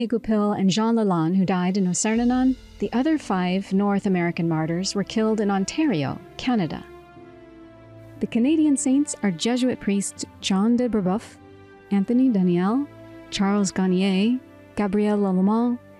Goupil and Jean Lalande, who died in Ossernenon. The other 5 North American martyrs were killed in Ontario, Canada. The Canadian saints are Jesuit priests John de Brebeuf, Anthony Daniel, Charles Garnier, Gabriel Lallemant,